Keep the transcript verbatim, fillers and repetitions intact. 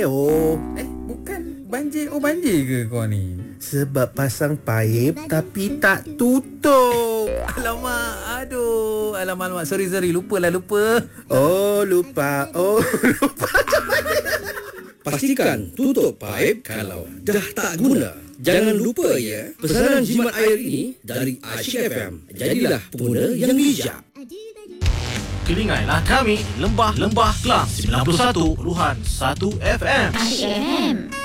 Oh, Eh, bukan banjir. Oh, banjir ke kau ni? sebab pasang paip tapi tak tutup. Alamak, aduh. Alamak, alamak. Sorry, sorry. Lupa lah, lupa. Oh, lupa. Oh, lupa. Pastikan tutup paip kalau dah tak guna. Jangan lupa ya, pesanan jimat air ini dari Asyik F M. Jadilah pengguna yang bijak. Telingailah kami, Lembah Lembah Kelang sembilan puluh satu perpuluhan satu F M. Asyik F M.